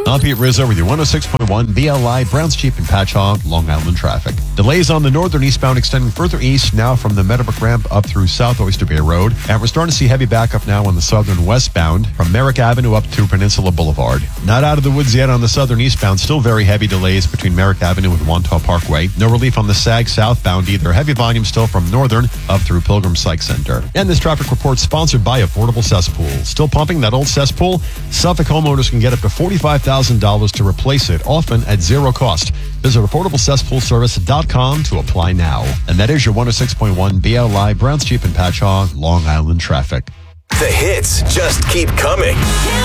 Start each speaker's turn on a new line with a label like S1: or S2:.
S1: I'm Pete Rizzo with your 106.1 BLI Browns Cheap and Patchogue, Long Island traffic. Delays on the northern eastbound extending further east now from the Meadowbrook ramp up through South Oyster Bay Road. And we're starting to see heavy backup now on the southern westbound from Merrick Avenue up to Peninsula Boulevard. Not out of the woods yet on the southern eastbound. Still very heavy delays between Merrick Avenue and Wantagh Parkway. No relief on the SAG southbound either. Heavy volume still from northern up through Pilgrim Psych Center. And this traffic report sponsored by Affordable Cesspool. Still pumping that old cesspool? Suffolk homeowners can get up to $45,000 to replace it, often at zero cost. Visit AffordableCesspoolService.com to apply now. And that is your 106.1 BLI Browns Cheap and Patchogue, Long Island traffic.
S2: The hits just keep coming.